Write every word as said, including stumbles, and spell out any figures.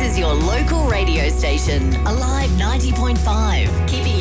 is your local radio station, Alive ninety point five, keeping